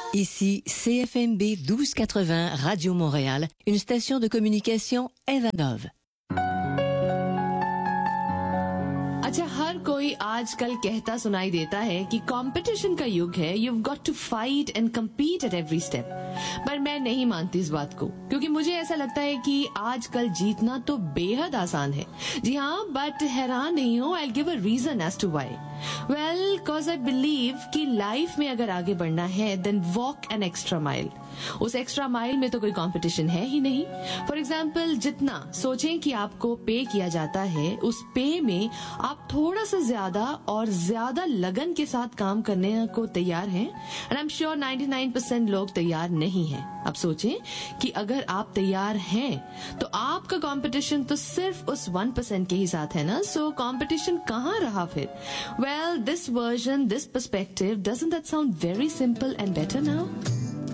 Ici CFMB 1280 Radio Montréal, une station de communication Evanov. अच्छा, हर कोई आजकल कहता सुनाई देता है कि कंपटीशन का युग है, you've got to fight and compete at every step. पर मैं नहीं मानती इस बात को, क्योंकि मुझे ऐसा लगता है कि आजकल जीतना तो बेहद आसान है. जी हाँ, बट हैरान नहीं हो, I'll give a reason as to why. Well, cause I believe कि लाइफ में अगर आगे बढ़ना है, then walk an extra mile. उस एक्स्ट्रा माइल में तो कोई कंपटीशन है ही नहीं. फॉर एग्जाम्पल, जितना सोचें कि आपको पे किया जाता है, उस पे में आप थोड़ा सा ज्यादा और ज्यादा लगन के साथ काम करने को तैयार हैं. एंड आई एम श्योर 99% लोग तैयार नहीं हैं. अब सोचें कि अगर आप तैयार हैं तो आपका कंपटीशन तो सिर्फ उस 1% के ही साथ है ना. सो कंपटीशन कहाँ रहा फिर? Well, this version, this perspective, doesn't that sound very simple and better now?